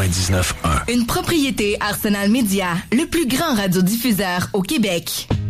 99.1. Une propriété Arsenal Média, le plus grand radiodiffuseur au Québec.